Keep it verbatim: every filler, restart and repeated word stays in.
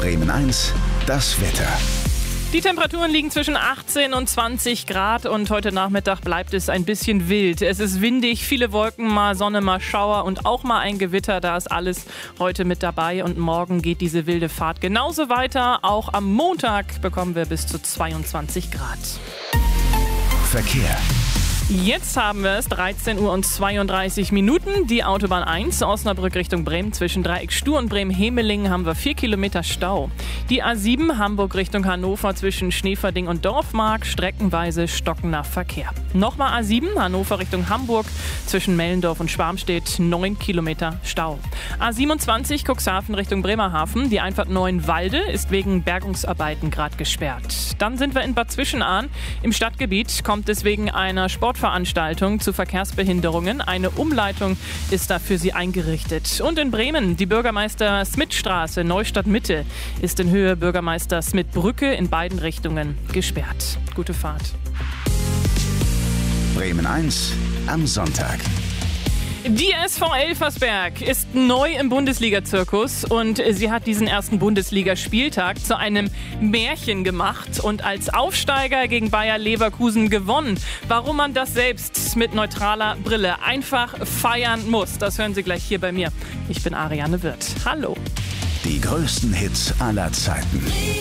Bremen eins, das Wetter. Die Temperaturen liegen zwischen achtzehn und zwanzig Grad und heute Nachmittag bleibt es ein bisschen wild. Es ist windig, viele Wolken, mal Sonne, mal Schauer und auch mal ein Gewitter. Da ist alles heute mit dabei und morgen geht diese wilde Fahrt genauso weiter. Auch am Montag bekommen wir bis zu zweiundzwanzig Grad. Verkehr. Jetzt haben wir es, dreizehn Uhr und zweiunddreißig Minuten. Die Autobahn eins, Osnabrück Richtung Bremen, zwischen Dreieck Stur und Bremen-Hemelingen haben wir vier Kilometer Stau. Die A sieben, Hamburg Richtung Hannover, zwischen Schneeverding und Dorfmark, streckenweise stockender Verkehr. Nochmal A sieben, Hannover Richtung Hamburg, zwischen Mellendorf und Schwarmstedt, neun Kilometer Stau. A siebenundzwanzig, Cuxhaven Richtung Bremerhaven, die Einfahrt Neuenwalde ist wegen Bergungsarbeiten gerade gesperrt. Dann sind wir in Bad Zwischenahn. Im Stadtgebiet kommt es wegen einer Sportveranstaltung zu Verkehrsbehinderungen. Eine Umleitung ist da für sie eingerichtet. Und in Bremen, die Bürgermeister-Smith-Straße, Neustadt-Mitte, ist in Höhe Bürgermeister-Smith-Brücke in beiden Richtungen gesperrt. Gute Fahrt. Bremen eins am Sonntag. Die S V Elversberg ist neu im Bundesliga-Zirkus und sie hat diesen ersten Bundesligaspieltag zu einem Märchen gemacht und als Aufsteiger gegen Bayer Leverkusen gewonnen. Warum man das selbst mit neutraler Brille einfach feiern muss, das hören Sie gleich hier bei mir. Ich bin Ariane Wirth. Hallo. Die größten Hits aller Zeiten.